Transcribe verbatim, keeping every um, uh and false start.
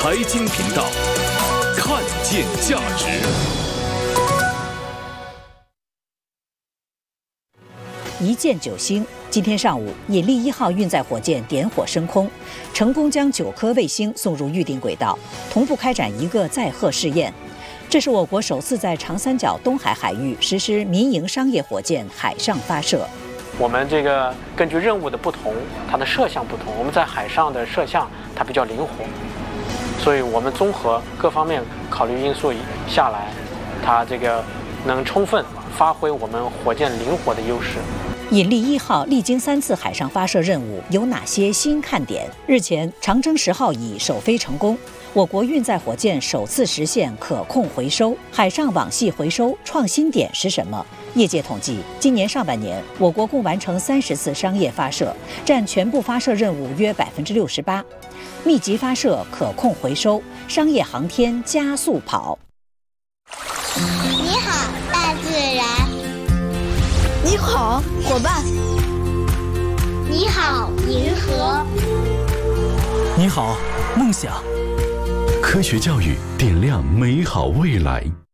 财经频道，看见价值。 一箭九星。今天上午，引力一号运载火箭点火升空，成功将九颗卫星送入预定轨道，同步开展一个载荷试验。这是我国首次在长三角东海海域实施民营商业火箭海上发射。 我们这个根据任务的不同，它的摄像不同，我们在海上的摄像它比较灵活，所以我们综合各方面考虑因素下来，它这个能充分发挥我们火箭灵活的优势。 引力一号历经三次海上发射任务，有哪些新看点？日前，长征十号乙首飞成功，我国运载火箭首次实现可控回收。海上网系回收创新点是什么？业界统计，今年上半年，我国共完成三十次商业发射，占全部发射任务约百分之六十八。密集发射，可控回收，商业航天加速跑。 你好，大自然。 你好，伙伴。 你好，银河。 你好，梦想。 科学教育点亮美好未来。